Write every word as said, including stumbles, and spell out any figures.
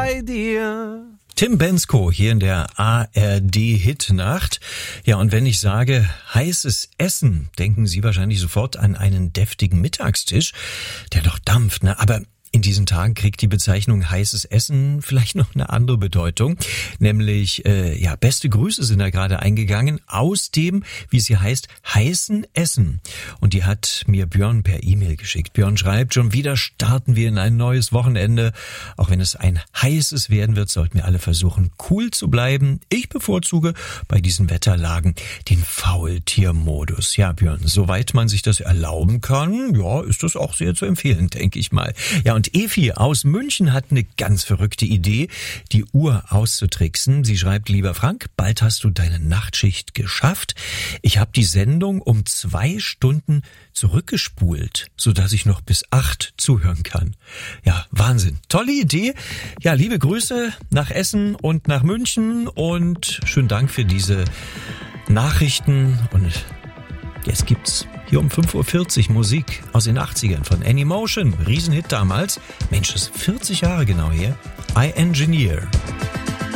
bei dir. Tim Bendzko hier in der A R D-Hitnacht. Ja, und wenn ich sage heißes Essen, denken Sie wahrscheinlich sofort an einen deftigen Mittagstisch, der doch dampft, ne? Aber in diesen Tagen kriegt die Bezeichnung heißes Essen vielleicht noch eine andere Bedeutung, nämlich äh, ja beste Grüße sind da gerade eingegangen aus dem, wie sie heißt, heißen Essen. Und die hat mir Björn per E-Mail geschickt. Björn schreibt, schon wieder starten wir in ein neues Wochenende. Auch wenn es ein heißes werden wird, sollten wir alle versuchen, cool zu bleiben. Ich bevorzuge bei diesen Wetterlagen den Faultiermodus. Ja, Björn, soweit man sich das erlauben kann, ja, ist das auch sehr zu empfehlen, denke ich mal. Ja, und Efi aus München hat eine ganz verrückte Idee, die Uhr auszutricksen. Sie schreibt, lieber Frank, bald hast du deine Nachtschicht geschafft. Ich habe die Sendung um zwei Stunden zurückgespult, sodass ich noch bis acht zuhören kann. Ja, Wahnsinn. Tolle Idee. Ja, liebe Grüße nach Essen und nach München und schönen Dank für diese Nachrichten. Und jetzt gibt's hier um fünf Uhr vierzig Musik aus den achtzigern von Anymotion. Riesenhit damals. Mensch, das ist vierzig Jahre genau her. I Engineer.